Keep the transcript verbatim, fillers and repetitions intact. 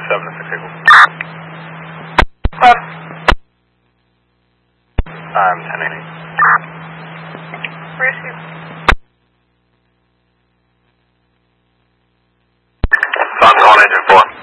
seven to six equal. Five. I'm ten eighty. Where's you? Sun on engine four.